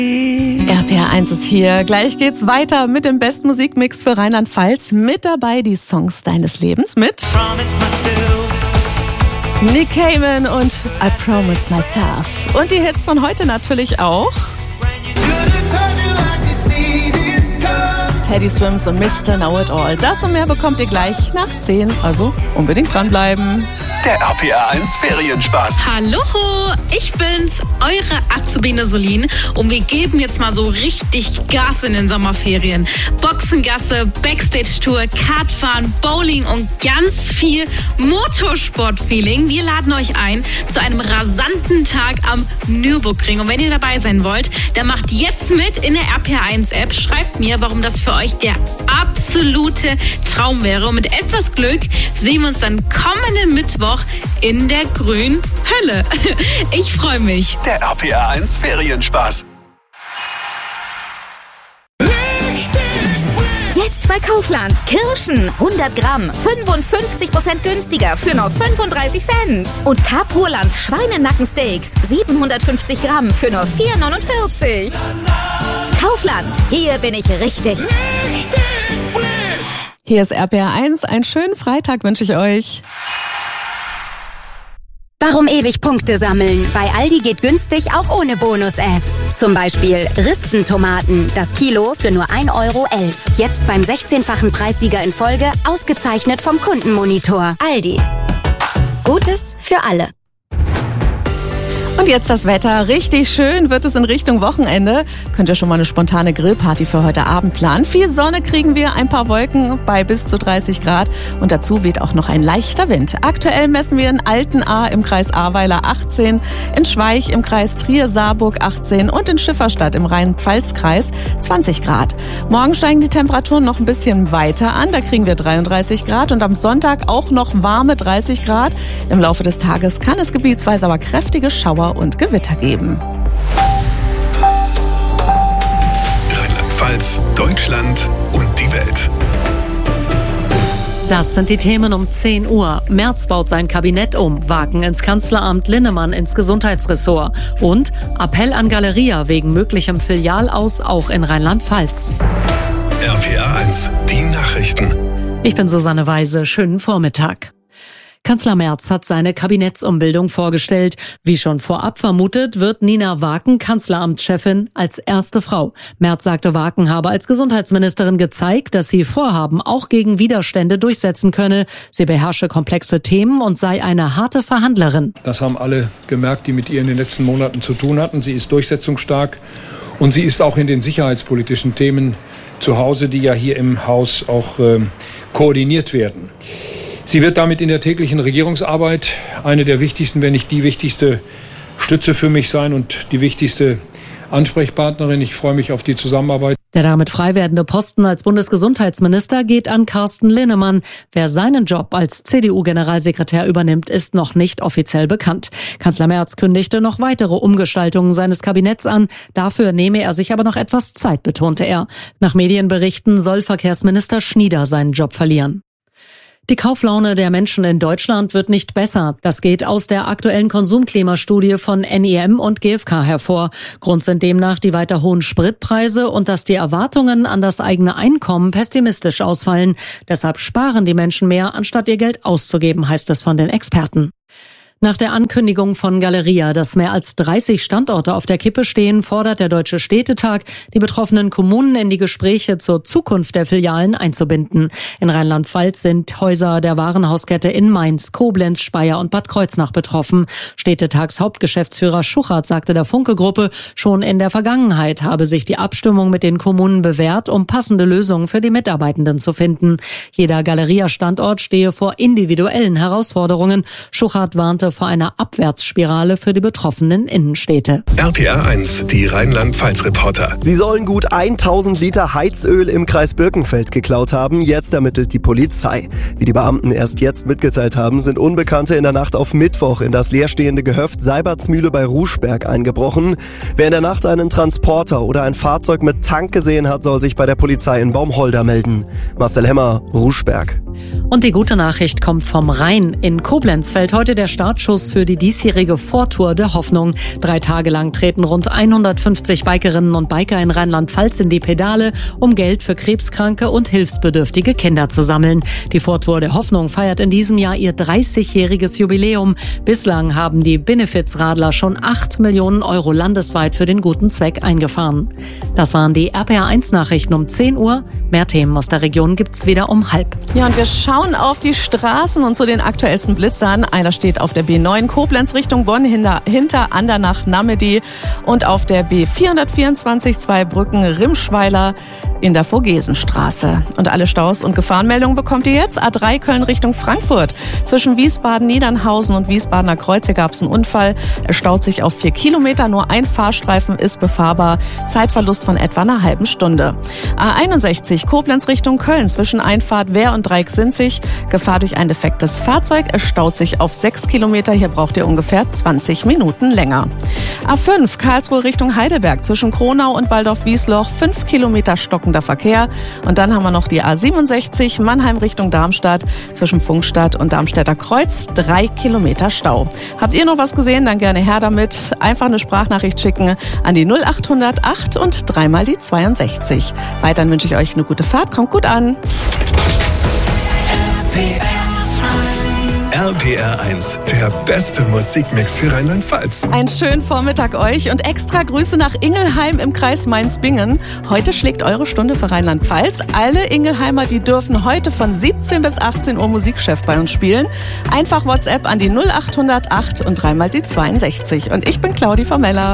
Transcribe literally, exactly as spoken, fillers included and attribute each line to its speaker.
Speaker 1: R P R eins ist hier. Gleich geht's weiter mit dem besten Musikmix für Rheinland-Pfalz. Mit dabei die Songs deines Lebens mit Nick Cayman und I Promised Myself. Und die Hits von heute natürlich auch. Teddy Swims und Mister Know It All. Das und mehr bekommt ihr gleich nach zehn. Also unbedingt dranbleiben.
Speaker 2: Der R P R eins Ferienspaß.
Speaker 3: Hallo, ich bin's, eure Azubine Solin und wir geben jetzt mal so richtig Gas in den Sommerferien. Boxengasse, Backstage-Tour, Kartfahren, Bowling und ganz viel Motorsport-Feeling. Wir laden euch ein zu einem rasanten Tag am Nürburgring. Und wenn ihr dabei sein wollt, dann macht jetzt mit in der R P R eins App. Schreibt mir, warum das für euch der absolute Traum wäre. Und mit etwas Glück sehen wir uns dann kommenden Mittwoch in der grünen Hölle. Ich freue mich.
Speaker 2: Der R P R eins Ferienspaß.
Speaker 4: Jetzt bei Kaufland. Kirschen hundert Gramm, fünfundfünfzig Prozent günstiger für nur fünfunddreißig Cent. Und Carpurland Schweinenackensteaks, siebenhundertfünfzig Gramm für nur vier neunundvierzig. Kaufland, hier bin ich richtig.
Speaker 1: Richtig frisch. Hier ist R P R eins. Einen schönen Freitag wünsche ich euch.
Speaker 4: Warum ewig Punkte sammeln? Bei Aldi geht günstig auch ohne Bonus-App. Zum Beispiel Ristentomaten, das Kilo für nur ein Euro elf. Jetzt beim sechzehnfachen Preissieger in Folge, ausgezeichnet vom Kundenmonitor. Aldi. Gutes für alle.
Speaker 1: Und jetzt das Wetter. Richtig schön wird es in Richtung Wochenende. Könnt ihr schon mal eine spontane Grillparty für heute Abend planen. Viel Sonne kriegen wir, ein paar Wolken bei bis zu dreißig Grad. Und dazu weht auch noch ein leichter Wind. Aktuell messen wir in Altenahr im Kreis Ahrweiler achtzehn, in Schweich im Kreis Trier-Saarburg achtzehn und in Schifferstadt im Rhein-Pfalz-Kreis zwanzig Grad. Morgen steigen die Temperaturen noch ein bisschen weiter an. Da kriegen wir dreiunddreißig Grad und am Sonntag auch noch warme dreißig Grad. Im Laufe des Tages kann es gebietsweise aber kräftige Schauer und Gewitter geben.
Speaker 2: Rheinland-Pfalz, Deutschland und die Welt.
Speaker 5: Das sind die Themen um zehn Uhr. Merz baut sein Kabinett um, Wagen ins Kanzleramt, Linnemann ins Gesundheitsressort. Und Appell an Galeria wegen möglichem Filialaus auch in Rheinland-Pfalz.
Speaker 2: R P R eins, die Nachrichten.
Speaker 5: Ich bin Susanne Weise, schönen Vormittag. Kanzler Merz hat seine Kabinettsumbildung vorgestellt. Wie schon vorab vermutet, wird Nina Waken Kanzleramtschefin als erste Frau. Merz sagte, Waken habe als Gesundheitsministerin gezeigt, dass sie Vorhaben auch gegen Widerstände durchsetzen könne. Sie beherrsche komplexe Themen und sei eine harte Verhandlerin.
Speaker 6: Das haben alle gemerkt, die mit ihr in den letzten Monaten zu tun hatten. Sie ist durchsetzungsstark und sie ist auch in den sicherheitspolitischen Themen zu Hause, die ja hier im Haus auch äh, koordiniert werden. Sie wird damit in der täglichen Regierungsarbeit eine der wichtigsten, wenn nicht die wichtigste Stütze für mich sein und die wichtigste Ansprechpartnerin. Ich freue mich auf die Zusammenarbeit.
Speaker 5: Der damit frei werdende Posten als Bundesgesundheitsminister geht an Carsten Linnemann. Wer seinen Job als C D U-Generalsekretär übernimmt, ist noch nicht offiziell bekannt. Kanzler Merz kündigte noch weitere Umgestaltungen seines Kabinetts an. Dafür nehme er sich aber noch etwas Zeit, betonte er. Nach Medienberichten soll Verkehrsminister Schnieder seinen Job verlieren. Die Kauflaune der Menschen in Deutschland wird nicht besser. Das geht aus der aktuellen Konsumklimastudie von N I M und G f K hervor. Grund sind demnach die weiter hohen Spritpreise und dass die Erwartungen an das eigene Einkommen pessimistisch ausfallen. Deshalb sparen die Menschen mehr, anstatt ihr Geld auszugeben, heißt es von den Experten. Nach der Ankündigung von Galeria, dass mehr als dreißig Standorte auf der Kippe stehen, fordert der Deutsche Städtetag, die betroffenen Kommunen in die Gespräche zur Zukunft der Filialen einzubinden. In Rheinland-Pfalz sind Häuser der Warenhauskette in Mainz, Koblenz, Speyer und Bad Kreuznach betroffen. Städtetags Hauptgeschäftsführer Schuchart sagte der Funke-Gruppe, schon in der Vergangenheit habe sich die Abstimmung mit den Kommunen bewährt, um passende Lösungen für die Mitarbeitenden zu finden. Jeder Galeria-Standort stehe vor individuellen Herausforderungen. Schuchart warnte vor einer Abwärtsspirale für die betroffenen Innenstädte.
Speaker 2: R P R eins, die Rheinland-Pfalz-Reporter.
Speaker 7: Sie sollen gut tausend Liter Heizöl im Kreis Birkenfeld geklaut haben. Jetzt ermittelt die Polizei. Wie die Beamten erst jetzt mitgeteilt haben, sind Unbekannte in der Nacht auf Mittwoch in das leerstehende Gehöft Seibertsmühle bei Ruschberg eingebrochen. Wer in der Nacht einen Transporter oder ein Fahrzeug mit Tank gesehen hat, soll sich bei der Polizei in Baumholder melden. Marcel Hemmer, Ruschberg.
Speaker 5: Und die gute Nachricht kommt vom Rhein. In Koblenz fällt heute der Start Startschuss für die diesjährige Vortour der Hoffnung. Drei Tage lang treten rund hundertfünfzig Bikerinnen und Biker in Rheinland-Pfalz in die Pedale, um Geld für krebskranke und hilfsbedürftige Kinder zu sammeln. Die Vortour der Hoffnung feiert in diesem Jahr ihr dreißigjähriges Jubiläum. Bislang haben die Benefizradler schon acht Millionen Euro landesweit für den guten Zweck eingefahren. Das waren die R P R eins Nachrichten um zehn Uhr. Mehr Themen aus der Region gibt's wieder um halb.
Speaker 1: Ja, und wir schauen auf die Straßen und zu den aktuellsten Blitzern. Einer steht auf der B neun Koblenz Richtung Bonn hinter, hinter Andernach-Namedy und auf der B vierhundertvierundzwanzig Zweibrücken Rimschweiler in der Vogesenstraße. Und alle Staus und Gefahrenmeldungen bekommt ihr jetzt. A drei Köln Richtung Frankfurt. Zwischen Wiesbaden-Niedernhausen und Wiesbadener Kreuz hier gab es einen Unfall. Es staut sich auf vier Kilometer. Nur ein Fahrstreifen ist befahrbar. Zeitverlust von etwa einer halben Stunde. A einundsechzig Koblenz Richtung Köln. Zwischen Einfahrt Wehr und Dreieck-Sinzig. Gefahr durch ein defektes Fahrzeug. Es staut sich auf sechs Kilometer. Hier braucht ihr ungefähr zwanzig Minuten länger. A fünf Karlsruhe Richtung Heidelberg. Zwischen Kronau und Waldorf-Wiesloch. fünf Kilometer stockender Verkehr. Und dann haben wir noch die A siebenundsechzig Mannheim Richtung Darmstadt. Zwischen Funkstadt und Darmstädter Kreuz. drei Kilometer Stau. Habt ihr noch was gesehen? Dann gerne her damit. Einfach eine Sprachnachricht schicken an die null acht null acht und dreimal die zweiundsechzig. Weiterhin wünsche ich euch eine gute Fahrt. Kommt gut an.
Speaker 2: R P R eins, der beste Musikmix für Rheinland-Pfalz.
Speaker 1: Einen schönen Vormittag euch und extra Grüße nach Ingelheim im Kreis Mainz-Bingen. Heute schlägt eure Stunde für Rheinland-Pfalz. Alle Ingelheimer, die dürfen heute von siebzehn bis achtzehn Uhr Musikchef bei uns spielen. Einfach WhatsApp an die null acht null acht und dreimal die zweiundsechzig. Und ich bin Claudi Vermeller.